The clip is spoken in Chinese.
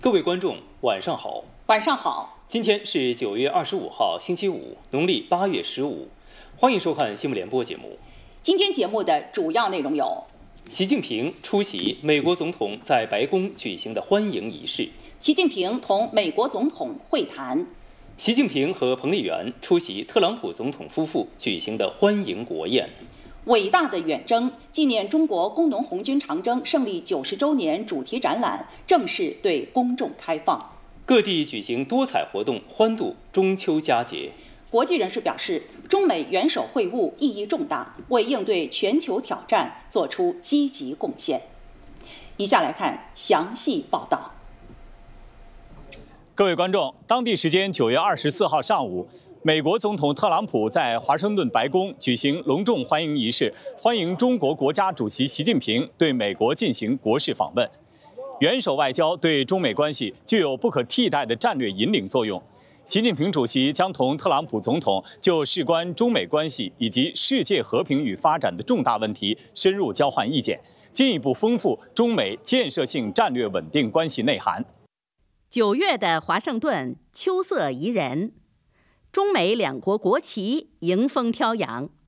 各位观众，晚上好。 晚上好。 今天是9月25号，星期五，农历8月15。欢迎收看新闻联播节目。 今天节目的主要内容有： 习近平出席美国总统在白宫举行的欢迎仪式； 习近平同美国总统会谈； 习近平和彭丽媛出席特朗普总统夫妇举行的欢迎国宴。 伟大的远征纪念中国工农红军长征胜利90周年主题展览正式对公众开放。 各地举行多彩活动，欢度中秋佳节。 国际人士表示，中美元首会晤意义重大，为应对全球挑战做出积极贡献。以下来看详细报道。 各位观众，当地时间9月24号上午，美国总统特朗普在华盛顿白宫举行隆重欢迎仪式，欢迎中国国家主席习近平对美国进行国事访问。元首外交对中美关系具有不可替代的战略引领作用。习近平主席将同特朗普总统就事关中美关系以及世界和平与发展的重大问题深入交换意见，进一步丰富中美建设性战略稳定关系内涵。 9月的华盛顿秋色宜人，中美两国国旗迎风飘扬，